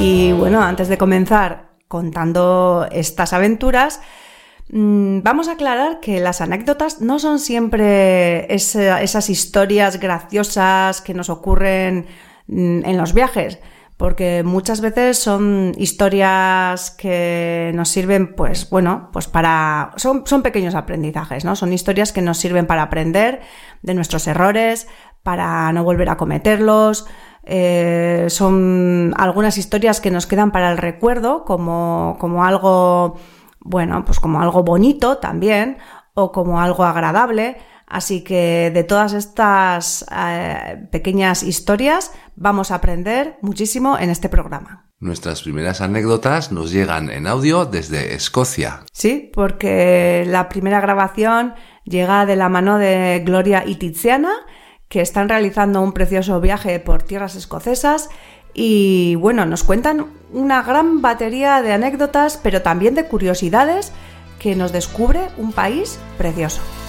Y bueno, antes de comenzar contando estas aventuras, vamos a aclarar que las anécdotas no son siempre esas historias graciosas que nos ocurren en los viajes, porque muchas veces son historias que nos sirven, son pequeños aprendizajes, ¿no? Son historias que nos sirven para aprender de nuestros errores, para no volver a cometerlos. Son algunas historias que nos quedan para el recuerdo como algo, como algo bonito también, o como algo agradable. Así que de todas estas pequeñas historias vamos a aprender muchísimo en este programa. Nuestras primeras anécdotas nos llegan en audio desde Escocia. Sí, porque la primera grabación llega de la mano de Gloria y Tiziana, que están realizando un precioso viaje por tierras escocesas y nos cuentan una gran batería de anécdotas, pero también de curiosidades que nos descubre un país precioso.